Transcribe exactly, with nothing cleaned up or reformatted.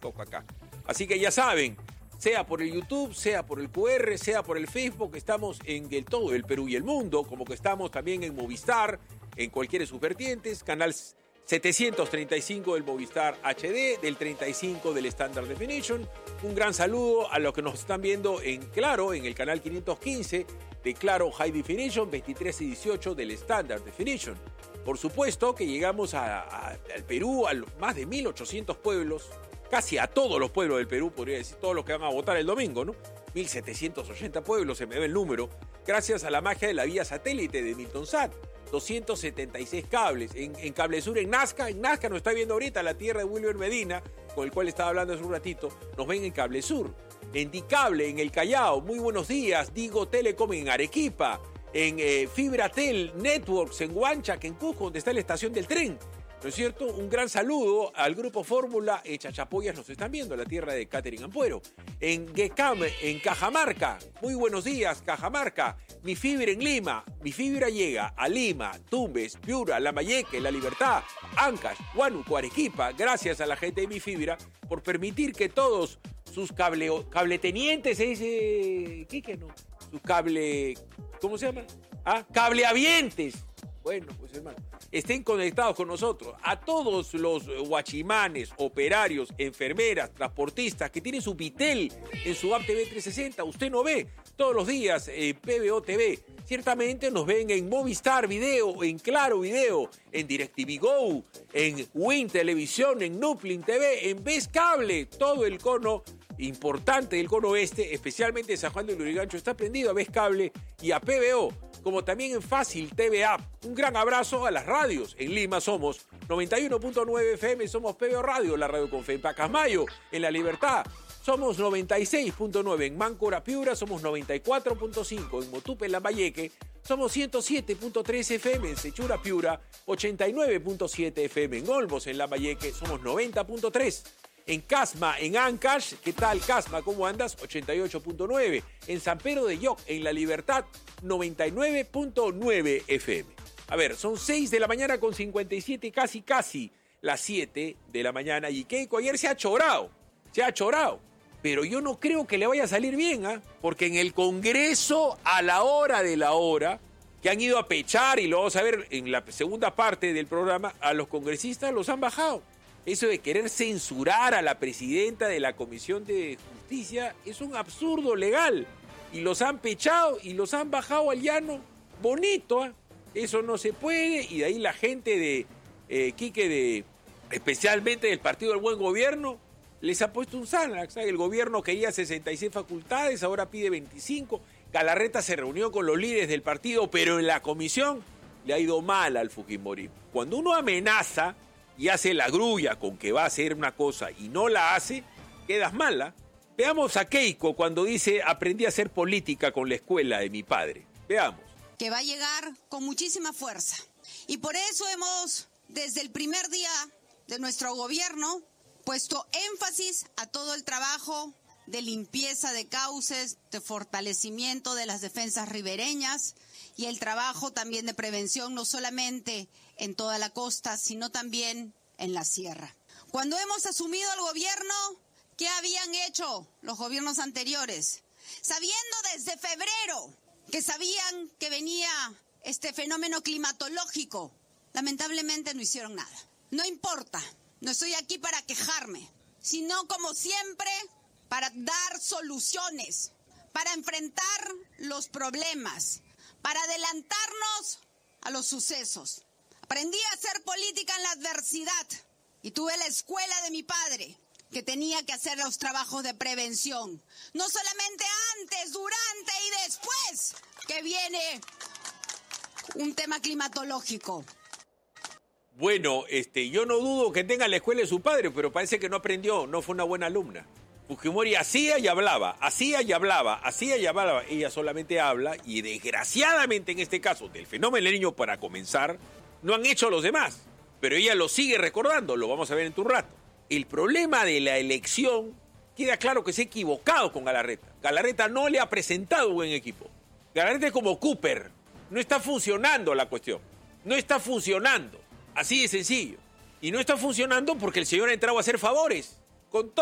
toca acá. Así que ya saben, sea por el YouTube, sea por el Q R, sea por el Facebook, estamos en el todo el Perú y el mundo, como que estamos también en Movistar, en cualquiera de sus vertientes, canal setecientos treinta y cinco del Movistar H D, del treinta y cinco del Standard Definition. Un gran saludo a los que nos están viendo en Claro, en el canal quinientos quince de Claro High Definition, veintitrés y dieciocho del Standard Definition. Por supuesto que llegamos a, a, al Perú, a más de mil ochocientos pueblos, casi a todos los pueblos del Perú, podría decir, todos los que van a votar el domingo, ¿no? mil setecientos ochenta pueblos, se me ve el número, gracias a la magia de la vía satélite de Miltonsat. doscientos setenta y seis cables. En, en Cablesur, en Nazca, en Nazca nos está viendo ahorita la tierra de Wilber Medina, con el cual estaba hablando hace un ratito, nos ven en Cablesur. En Dicable, en el Callao, muy buenos días. Digo Telecom en Arequipa. En eh, Fibratel Networks en Huanchac, en Cusco, donde está la estación del tren. ¿No es cierto? Un gran saludo al Grupo Fórmula. En Chachapoyas nos están viendo, la tierra de Catherine Ampuero. En Guecam, en Cajamarca. Muy buenos días, Cajamarca. Mi Fibra en Lima. Mi Fibra llega a Lima, Tumbes, Piura, Lambayeque, La Libertad, Ancash, Huánuco, Arequipa. Gracias a la gente de Mi Fibra por permitir que todos sus cable, cabletenientes, se dice... ¿Qué que no? Sus cable... ¿Cómo se llama? Ah, cableavientes. Bueno, pues hermano, estén conectados con nosotros. A todos los guachimanes, operarios, enfermeras, transportistas que tienen su Vitel en su app T V trescientos sesenta, usted no ve todos los días eh, P B O T V. Ciertamente nos ven en Movistar Video, en Claro Video, en DirecTV Go, en Win Televisión, en Nuplin T V, en Ves Cable. Todo el cono importante del cono oeste, especialmente San Juan de Lurigancho, está prendido a Ves Cable y a P B O, como también en Fácil T V App. Un gran abrazo a las radios. En Lima somos noventa y uno punto nueve F M, somos P B O Radio, la radio con fe. En Pacasmayo, en La Libertad, somos noventa y seis punto nueve. En Máncora, Piura, somos noventa y cuatro punto cinco. En Motupe, Lambayeque, somos ciento siete punto tres F M. En Sechura, Piura, ochenta y nueve punto siete F M. En Olmos, en Lambayeque, somos noventa punto tres. En Casma, en Ancash, ¿qué tal Casma? ¿Cómo andas? ochenta y ocho punto nueve. En San Pedro de Yoc, en La Libertad, noventa y nueve punto nueve F M. A ver, son seis de la mañana con cincuenta y siete, casi, casi las siete de la mañana. Y Keiko ayer se ha chorado, se ha chorado. Pero yo no creo que le vaya a salir bien, ¿ah? ¿eh? Porque en el Congreso, a la hora de la hora, que han ido a pechar, y lo vamos a ver en la segunda parte del programa, a los congresistas los han bajado. Eso de querer censurar a la presidenta de la Comisión de Justicia es un absurdo legal. Y los han pechado y los han bajado al llano bonito. ¿eh? Eso no se puede. Y de ahí la gente de eh, Quique, de, especialmente del Partido del Buen Gobierno, les ha puesto un Xanax. ¿eh? El gobierno quería sesenta y seis facultades, ahora pide veinticinco. Galarreta se reunió con los líderes del partido, pero en la comisión le ha ido mal al Fujimorismo. Cuando uno amenaza y hace la grulla con que va a hacer una cosa y no la hace, quedas mala. Veamos a Keiko cuando dice, aprendí a hacer política con la escuela de mi padre. Veamos. Que va a llegar con muchísima fuerza. Y por eso hemos, desde el primer día de nuestro gobierno, puesto énfasis a todo el trabajo de limpieza de cauces, de fortalecimiento de las defensas ribereñas y el trabajo también de prevención, no solamente en toda la costa, sino también en la sierra. Cuando hemos asumido el gobierno, ¿qué habían hecho los gobiernos anteriores? Sabiendo desde febrero que sabían que venía este fenómeno climatológico, lamentablemente no hicieron nada. No importa, no estoy aquí para quejarme, sino como siempre para dar soluciones, para enfrentar los problemas, para adelantarnos a los sucesos. Aprendí a hacer política en la adversidad y tuve la escuela de mi padre, que tenía que hacer los trabajos de prevención. No solamente antes, durante y después que viene un tema climatológico. Bueno, este, yo no dudo que tenga la escuela de su padre, pero parece que no aprendió, no fue una buena alumna. Fujimori hacía y hablaba, hacía y hablaba, hacía y hablaba. Ella solamente habla y desgraciadamente en este caso, del fenómeno del Niño para comenzar, no han hecho los demás. Pero ella lo sigue recordando, lo vamos a ver en tu rato. El problema de la elección, queda claro que se ha equivocado con Galarreta. Galarreta no le ha presentado buen equipo. Galarreta es como Cooper, no está funcionando la cuestión. No está funcionando, así de sencillo. Y no está funcionando porque el señor ha entrado a hacer favores con todo.